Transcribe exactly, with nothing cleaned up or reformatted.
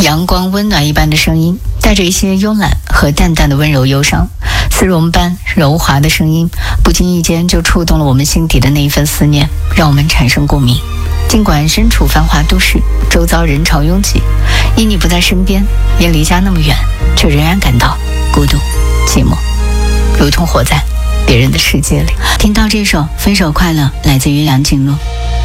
阳光温暖一般的声音，带着一些慵懒和淡淡的温柔忧伤，丝绒般柔滑的声音，不经意间就触动了我们心底的那一份思念，让我们产生共鸣。尽管身处繁华都市，周遭人潮拥挤，因你不在身边，也离家那么远，却仍然感到孤独寂寞，如同活在别人的世界里。听到这首《分手快乐》，来自于梁静茹。